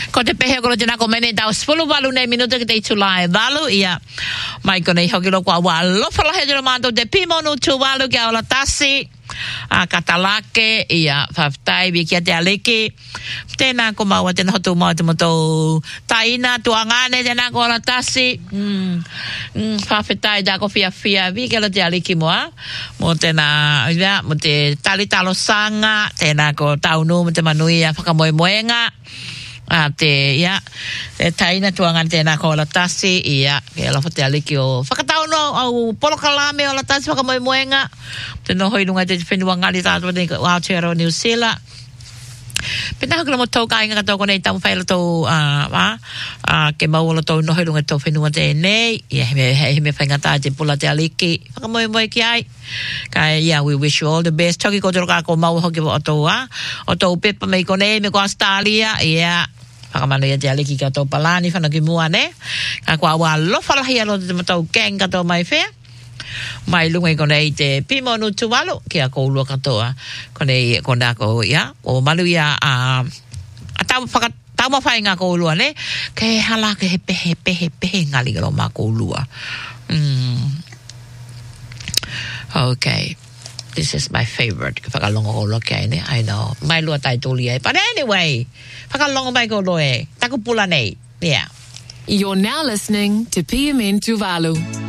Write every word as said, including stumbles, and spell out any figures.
Ko te pehe ko tena ko mene tau sepuluh walu nei minuto ki te itulai walu ia mai ko nei hoki lo kwa walo fala he jero manto te pimonu tu walu ki aula tasi a katalake ia faftai bi ki te aleki tena ko maua tena hotu mau te moto taina tuangane tena ko aula tasi mm mm faftai da ko fia fia bi ke lo te aleki moa mo tena ia mo te tali talo sanga tena ko taunu mo te manui a whakamoe moenga a te ia e taina tuangan tēnā ko la tasi ia ke la fote aliki o whakatau no au polokalame o la tasi whakamoe moenga te no hoi nunga te whenua ngali tātua nei o Aotearoa New Zealand pena hakula mo tau ka inga katau konei tamu whaila tau a ke maua tau no hoi nunga tau whenua te nei ia he he me whainga tā te pula te aliki whakamoe moe ki ai kai yeah we wish you all the best toki ko toro ka ko maua hoki o tau a o tau pepa mei konei me ko Australia ia Pakamano ia te aliki ka tau palani whana ki mua ne. Ka kua awa lofa lahi alo te matau keng ka tau mai whea. Mai lunga i kone i te pimonu tuwalu ki a koulua katoa. Kone i kone ako ia. O malu ia a a tau whaka tau mawhai ngā koulua ne. Ke hala ke he pehe pehe pehe ngali ka lo mā koulua. Mm. Okay. This is my favorite. Whakalongo ko lo kei ne. I know. Mai lua tai tuli ai. But anyway, whakalongo mai ko lo e. Taku pula nei. Yeah. You're now listening to P M N Tuvalu.